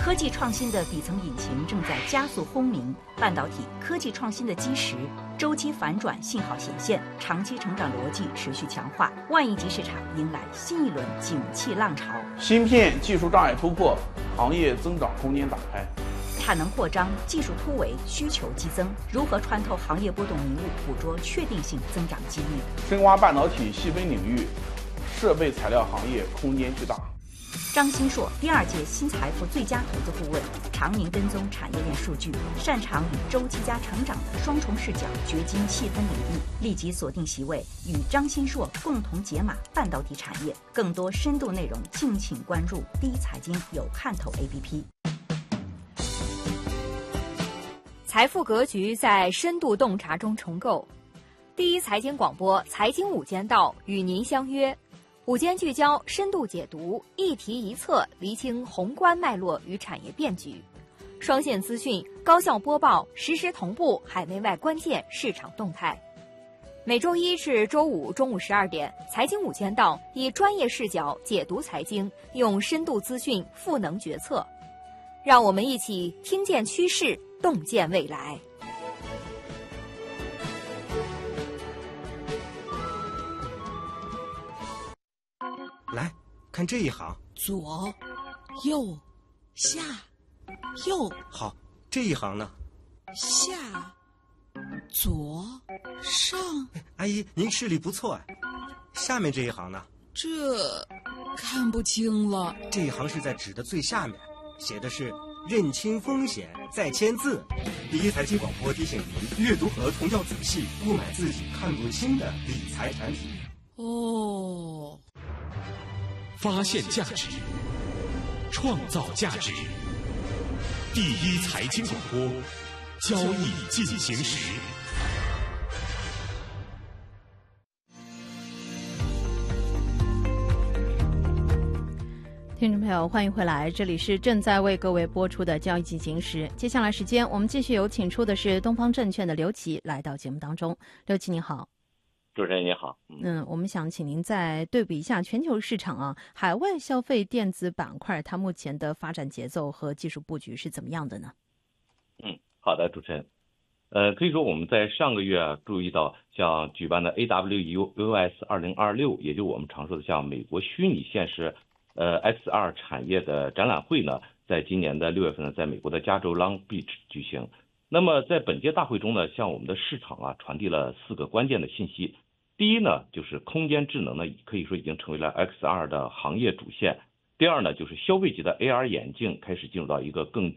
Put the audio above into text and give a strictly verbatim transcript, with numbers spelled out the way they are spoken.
科技创新的底层引擎正在加速轰鸣，半导体科技创新的基石周期反转信号显现，长期成长逻辑持续强化，万亿级市场迎来新一轮景气浪潮。 芯片技术障碍突破，行业增长空间打开。 产能扩张，技术突围，需求激增，如何穿透行业波动迷雾，捕捉确定性增长机遇？ 深挖半导体细分领域，设备材料行业空间巨大。 张新硕，第二届新财富最佳投资顾问，常年跟踪产业链数据，擅长以周期加成长的双重视角掘金细分领域。立即锁定席位，与张新硕共同解码半导体产业。更多深度内容，敬请关注第一财经有看头 A P P。 财富格局在深度洞察中重构。第一财经广播财经午间道与您相约。午间聚焦，深度解读，一题一策，厘清宏观脉络与产业变局。双线资讯，高效播报，实时同步海内外关键市场动态。每周一至周五中午十二点，财经午间道以专业视角解读财经，用深度资讯赋能决策。让我们一起听见趋势，洞见未来。 来看这一行， 左、右、下、右。 好，这一行呢？ 下、左、上。 阿姨，您视力不错哎。下面这一行呢？ 这看不清了。 这一行是在纸的最下面，写的是认清风险再签字。第一财经广播提醒您，阅读合同要仔细，不买自己看不清的理财产品。 哦。 发现价值，创造价值。第一财经广播，交易进行时。 听众朋友，欢迎回来，这里是正在为各位播出的交易进行时。接下来时间，我们继续有请出的是东方证券的刘琦来到节目当中。刘琦，你好。 主持人你好。 嗯，我们想请您再对比一下全球市场啊，海外消费电子板块它目前的发展节奏和技术布局是怎么样的呢？ 嗯，好的，主持人。呃，可以说我们在上个月啊，注意到像举办的 A W U S 二零二六，也就我们常说的像美国虚拟现实呃 X R 产业的展览会呢，在今年的六月份呢，在美国的加州 Long Beach 举行。那么在本届大会中呢，向我们的市场啊传递了四个关键的信息。第一呢，就是空间智能呢，可以说已经成为了 X R 的行业主线。第二呢，就是消费级的 A R 眼镜开始进入到一个更